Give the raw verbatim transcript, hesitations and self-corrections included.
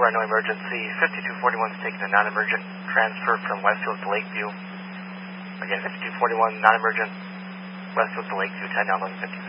four, no emergency. fifty-two forty-one is taking a non-emergent transfer from Westfield to Lakeview. Again, fifty-two forty-one, non-emergent, Westfield to Lakeview, ten down, eleven fifty-six.